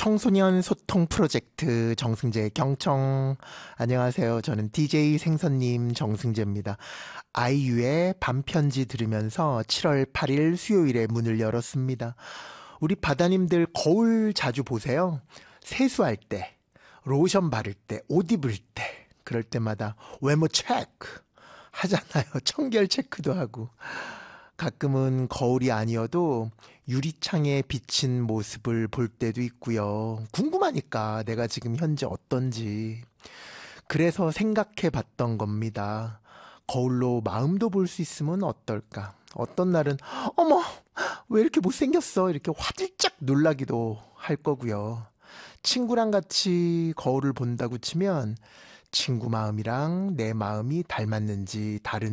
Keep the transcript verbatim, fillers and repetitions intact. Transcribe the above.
청소년 소통 프로젝트 정승재 경청. 안녕하세요. 저는 디제이 생선님 정승재입니다. 아이유의 밤편지 들으면서 칠월 팔일 수요일에 문을 열었습니다. 우리 바다님들 거울 자주 보세요. 세수할 때, 로션 바를 때, 옷 입을 때, 그럴 때마다 외모 체크 하잖아요. 청결 체크도 하고. 가끔은 거울이 아니어도 유리창에 비친 모습을 볼 때도 있고요. 궁금하니까 내가 지금 현재 어떤지. 그래서 생각해 봤던 겁니다. 거울로 마음도 볼 수 있으면 어떨까? 어떤 날은 어머 왜 이렇게 못생겼어? 이렇게 화들짝 놀라기도 할 거고요. 친구랑 같이 거울을 본다고 치면 친구 마음이랑 내 마음이 닮았는지 다른지